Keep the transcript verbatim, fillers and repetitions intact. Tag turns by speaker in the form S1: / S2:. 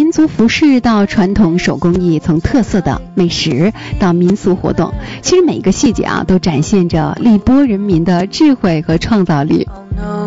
S1: 民族服饰到传统手工艺，从特色的美食到民俗活动，其实每一个细节啊，都展现着荔波人民的智慧和创造力。